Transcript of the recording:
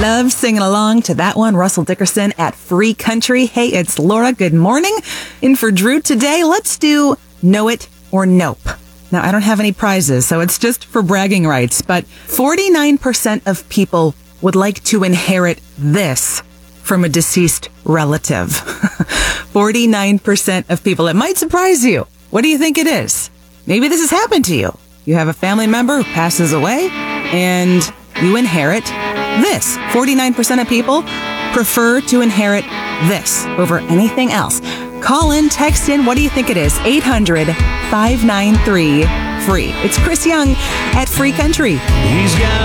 Love singing along to that one. Russell Dickerson at Free Country. Hey, it's Laura. Good morning. In for Drew today. Let's do Know It or Nope. Now, I don't have any prizes, so it's just for bragging rights, but 49% of people would like to inherit this from a deceased relative. 49% of people. It might surprise you. What do you think it is? Maybe this has happened to you. You have a family member who passes away and you inherit this. 49% of people prefer to inherit this over anything else. Call in, text in. What do you think it is? 800-593-FREE. It's Chris Young at Free Country. He's got